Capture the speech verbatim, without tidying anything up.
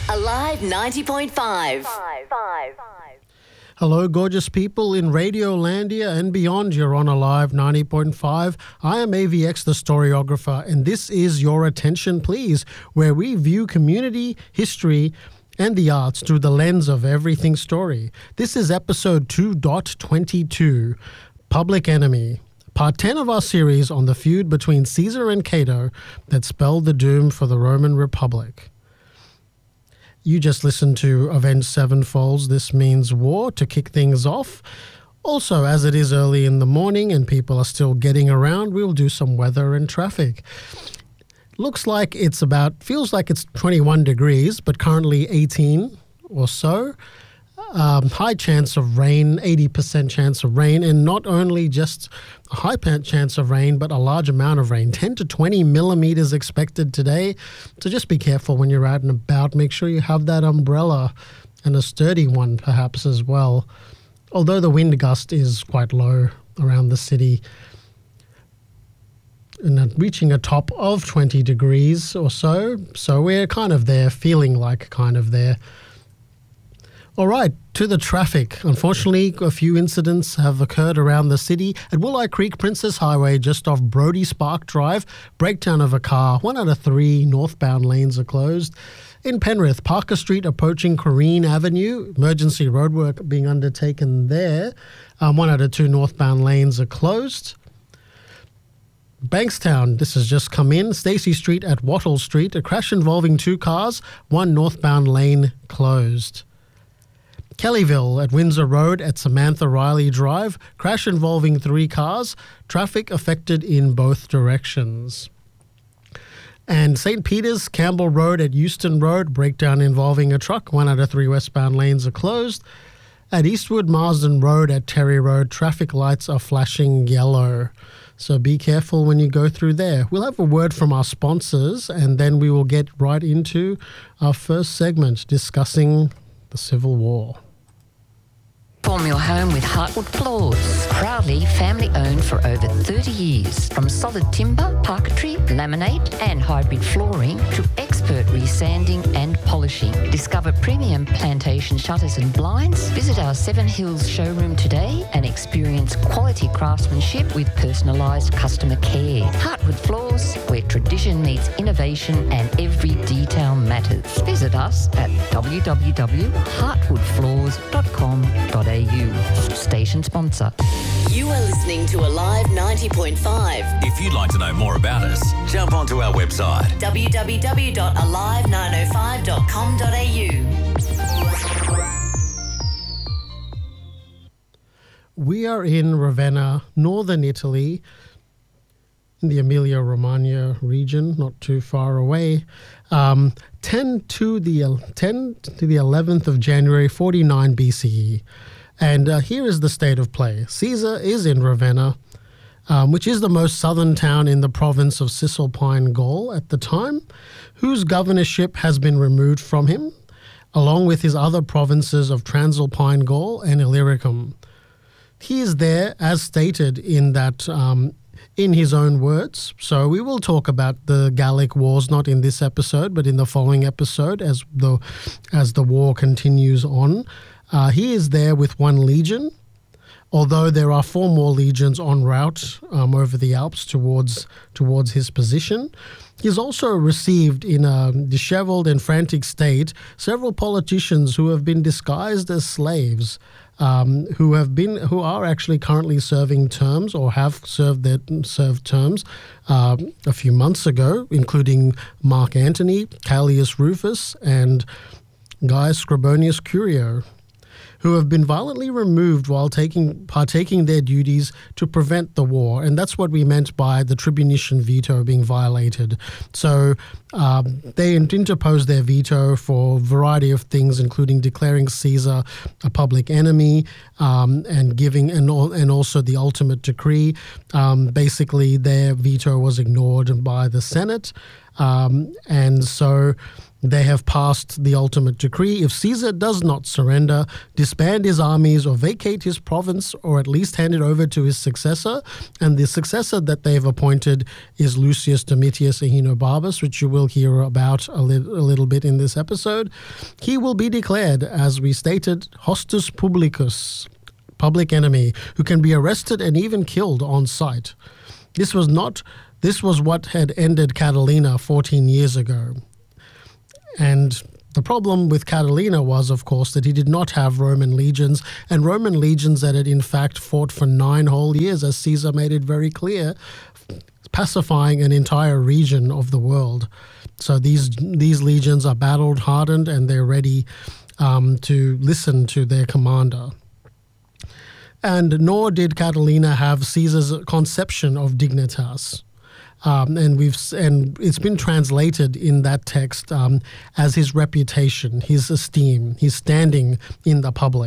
Alive ninety point five. Hello, gorgeous people in Radiolandia and beyond. You're on Alive ninety point five. I am A V X, the Storyographer, and this is Your Attention Please, where we view community, history, and the arts through the lens of everything story. This is episode two point twenty-two, Public Enemy, part ten of our series on the feud between Caesar and Cato that spelled the doom for the Roman Republic. You just listened to Avenged Sevenfold's This Means War to kick things off. Also, as it is early in the morning and people are still getting around, we'll do some weather and traffic. Looks like it's about, feels like it's twenty-one degrees, but currently eighteen or so. Um, high chance of rain, eighty percent chance of rain, and not only just a high chance of rain, but a large amount of rain. ten to twenty millimeters expected today. So just be careful when you're out and about. Make sure you have that umbrella, and a sturdy one perhaps as well. Although the wind gust is quite low around the city, and reaching a top of twenty degrees or so. So we're kind of there, feeling like kind of there. All right, to the traffic. Unfortunately, a few incidents have occurred around the city. At Wooli Creek Princess Highway, just off Brody Spark Drive, breakdown of a car. One out of three northbound lanes are closed. In Penrith, Parker Street approaching Corrine Avenue, emergency roadwork being undertaken there. Um, one out of two northbound lanes are closed. Bankstown, this has just come in. Stacey Street at Wattle Street, a crash involving two cars, one northbound lane closed. Kellyville at Windsor Road at Samantha Riley Drive, crash involving three cars, traffic affected in both directions. And Saint Peter's, Campbell Road at Euston Road, breakdown involving a truck, one out of three westbound lanes are closed. At Eastwood Marsden Road at Terry Road, traffic lights are flashing yellow. So be careful when you go through there. We'll have a word from our sponsors and then we will get right into our first segment discussing the Civil War. Form your home with Heartwood Floors. Proudly family owned for over thirty years. From solid timber, parquetry, laminate and hybrid flooring to expert resanding and polishing. Discover premium plantation shutters and blinds. Visit our Seven Hills showroom today and experience quality craftsmanship with personalised customer care. Heartwood Floors, where tradition meets innovation and every detail matters. Visit us at w w w dot heartwood floors dot com dot a u. Station sponsor. You are listening to Alive ninety point five. If you'd like to know more about us, jump onto our website w w w dot alive nine oh five dot com dot a u. We are in Ravenna, northern Italy, in the Emilia-Romagna region, not too far away. Um, ten to the ten to the eleventh of January, forty-nine B C E. And uh, here is the state of play. Caesar is in Ravenna, um, which is the most southern town in the province of Cisalpine Gaul at the time, whose governorship has been removed from him, along with his other provinces of Transalpine Gaul and Illyricum. He is there, as stated in that, um, in his own words. So we will talk about the Gallic Wars, not in this episode, but in the following episode as the as the war continues on. Uh, he is there with one legion, although there are four more legions en route um, over the Alps towards towards his position. He's also received in a disheveled and frantic state several politicians who have been disguised as slaves, um, who have been who are actually currently serving terms or have served their served terms uh, a few months ago, including Mark Antony, Callius Rufus, and Gaius Scribonius Curio, who have been violently removed while taking partaking their duties to prevent the war. And that's what we meant by the tribunician veto being violated. So um, they interposed their veto for a variety of things, including declaring Caesar a public enemy um, and giving and, and also the ultimate decree. Um, basically, their veto was ignored by the Senate. Um, and so they have passed the ultimate decree. If Caesar does not surrender, disband his armies or vacate his province, or at least hand it over to his successor, and the successor that they've appointed is Lucius Domitius Ahenobarbus, which you will will hear about a, li- a little bit in this episode, he will be declared, as we stated, hostus publicus, public enemy, who can be arrested and even killed on sight. This was not. This was what had ended Catalina fourteen years ago. And the problem with Catalina was, of course, that he did not have Roman legions, and Roman legions that had in fact fought for nine whole years, as Caesar made it very clear, pacifying an entire region of the world. So these these legions are battle hardened, and they're ready um, to listen to their commander. And nor did Catalina have Caesar's conception of dignitas. Um, and we've and it's been translated in that text um, as his reputation, his esteem, his standing in the public.